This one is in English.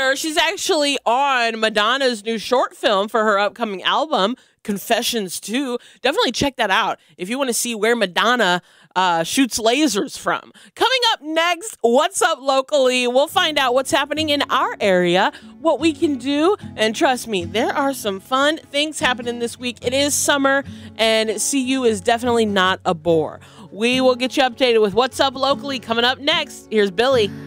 her. She's actually on Madonna's new short film for her upcoming album, Confessions 2. Definitely check that out if you want to see where Madonna shoots lasers from. Coming up next, What's Up Locally? We'll find out what's happening in our area, what we can do, and trust me, there are some fun things happening this week. It is summer, and CU is definitely not a bore. We will get you updated with What's Up Locally coming up next. Here's Billy.